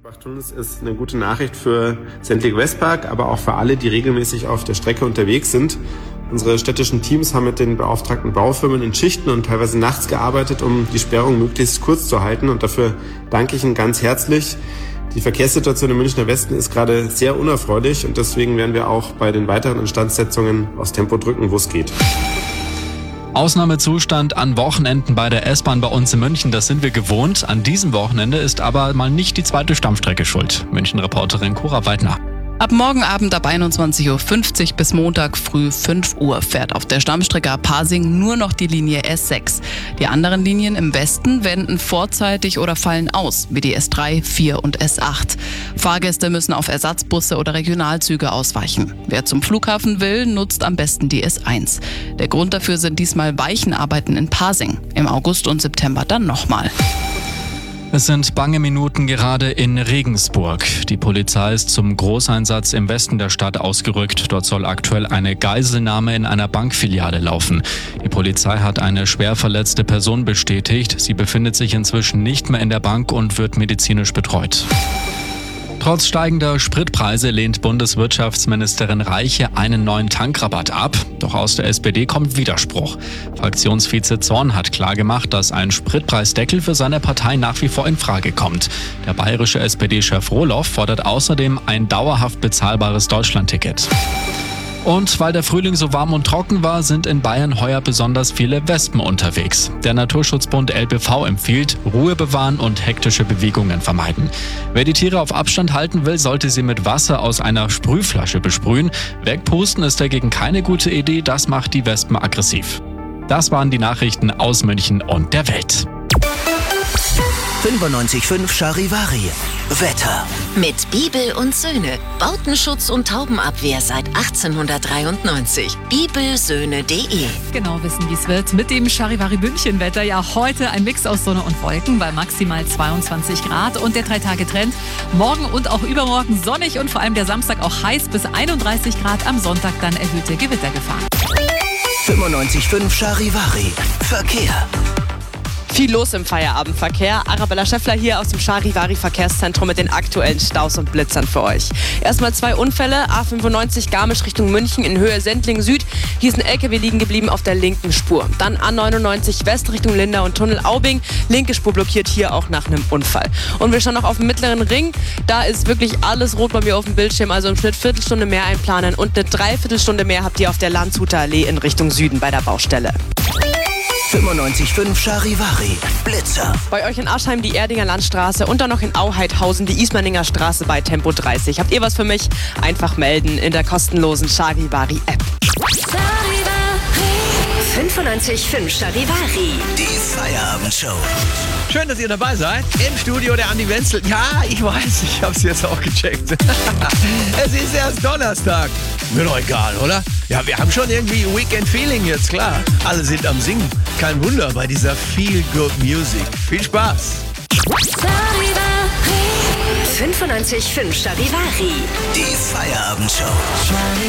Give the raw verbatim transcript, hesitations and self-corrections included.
Bachtunis ist eine gute Nachricht für Sendling Westpark, aber auch für alle, die regelmäßig auf der Strecke unterwegs sind. Unsere städtischen Teams haben mit den beauftragten Baufirmen in Schichten und teilweise nachts gearbeitet, um die Sperrung möglichst kurz zu halten. Und dafür danke ich Ihnen ganz herzlich. Die Verkehrssituation im Münchner Westen ist gerade sehr unerfreulich und deswegen werden wir auch bei den weiteren Instandsetzungen aufs Tempo drücken, wo es geht. Ausnahmezustand an Wochenenden bei der S-Bahn bei uns in München, das sind wir gewohnt. An diesem Wochenende ist aber mal nicht die zweite Stammstrecke schuld. München-Reporterin Cora Weidner. Ab morgen Abend ab einundzwanzig Uhr fünfzig bis Montag früh fünf Uhr fährt auf der Stammstrecke ab Pasing nur noch die Linie S sechs. Die anderen Linien im Westen wenden vorzeitig oder fallen aus, wie die S drei, vier und S acht. Fahrgäste müssen auf Ersatzbusse oder Regionalzüge ausweichen. Wer zum Flughafen will, nutzt am besten die S eins. Der Grund dafür sind diesmal Weichenarbeiten in Pasing. Im August und September dann nochmal. Es sind bange Minuten gerade in Regensburg. Die Polizei ist zum Großeinsatz im Westen der Stadt ausgerückt. Dort soll aktuell eine Geiselnahme in einer Bankfiliale laufen. Die Polizei hat eine schwer verletzte Person bestätigt. Sie befindet sich inzwischen nicht mehr in der Bank und wird medizinisch betreut. Trotz steigender Spritpreise lehnt Bundeswirtschaftsministerin Reiche einen neuen Tankrabatt ab. Doch aus der S P D kommt Widerspruch. Fraktionsvize Zorn hat klargemacht, dass ein Spritpreisdeckel für seine Partei nach wie vor in Frage kommt. Der bayerische S P D-Chef Rohloff fordert außerdem ein dauerhaft bezahlbares Deutschlandticket. Und weil der Frühling so warm und trocken war, sind in Bayern heuer besonders viele Wespen unterwegs. Der Naturschutzbund L B V empfiehlt, Ruhe bewahren und hektische Bewegungen vermeiden. Wer die Tiere auf Abstand halten will, sollte sie mit Wasser aus einer Sprühflasche besprühen. Wegpusten ist dagegen keine gute Idee, das macht die Wespen aggressiv. Das waren die Nachrichten aus München und der Welt. fünfundneunzig Komma fünf Charivari. Wetter. Mit Bibel und Söhne. Bautenschutz und Taubenabwehr seit achtzehnhundertdreiundneunzig. bibelsöhne punkt de. Genau wissen, wie es wird mit dem Charivari München Wetter. Ja, heute ein Mix aus Sonne und Wolken bei maximal zweiundzwanzig Grad und der drei-Tage-Trend. Morgen und auch übermorgen sonnig und vor allem der Samstag auch heiß bis einunddreißig Grad. Am Sonntag dann erhöhte Gewittergefahr. fünfundneunzig Komma fünf Charivari. Verkehr. Viel los im Feierabendverkehr. Arabella Schäffler hier aus dem Charivari Verkehrszentrum mit den aktuellen Staus und Blitzern für euch. Erstmal zwei Unfälle. A fünfundneunzig Garmisch Richtung München in Höhe Sendling Süd. Hier ist ein L K W liegen geblieben auf der linken Spur. Dann A neunundneunzig West Richtung Linda und Tunnel Aubing. Linke Spur blockiert hier auch nach einem Unfall. Und wir schauen noch auf dem mittleren Ring. Da ist wirklich alles rot bei mir auf dem Bildschirm. Also im Schnitt Viertelstunde mehr einplanen und eine Dreiviertelstunde mehr habt ihr auf der Landshuter Allee in Richtung Süden bei der Baustelle. fünfundneunzig Komma fünf Charivari. Blitzer. Bei euch in Aschheim die Erdinger Landstraße und dann noch in Auheidhausen die Ismaninger Straße bei Tempo dreißig. Habt ihr was für mich? Einfach melden in der kostenlosen Charivari App. fünfundneunzig Komma fünf Charivari. Die Feierabendshow. Schön, dass ihr dabei seid. Im Studio der Andi Wenzel. Ja, ich weiß, ich hab's jetzt auch gecheckt. Es ist erst Donnerstag. Mir doch egal, oder? Ja, wir haben schon irgendwie Weekend-Feeling jetzt, klar. Alle sind am Singen. Kein Wunder bei dieser Feel-Good-Music. Viel Spaß. fünfundneunzig Komma fünf Charivari. Die Feierabendshow.